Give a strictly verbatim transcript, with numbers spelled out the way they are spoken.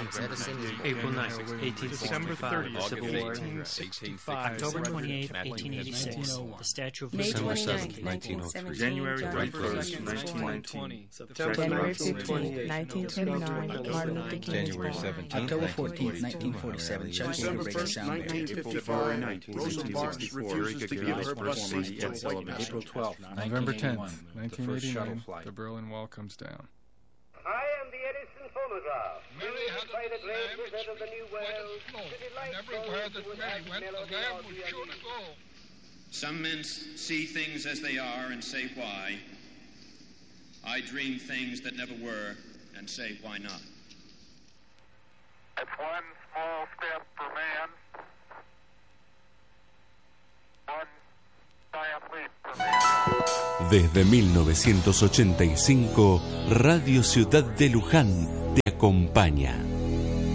April ninth, eighteen sixty-five, Civil War. October twenty-eighth, eighteen eighty-six, the Statue of Liberty. December seventh, nineteen oh three. January thirty-first, nineteen twenty. January fifteenth, nineteen twenty-nine, Martin Luther King's January seventeenth, October fourteenth, nineteen forty-seven, Chuck Yeager breaks sound barrier. Rosa Parks refuses to give her bus seat to white man. April twelfth, November tenth, nineteen eighty-nine, the Berlin Wall comes down. I am the Edison phonograph. Mary had by the a great lamb wizard of the New World. and everywhere that Mary went, the lamb was sure to go. Some men see things as they are and say why. I dream things that never were and say why not. It's one small step for man, one giant leap for man. Desde mil novecientos ochenta y cinco, Radio Ciudad de Luján te acompaña.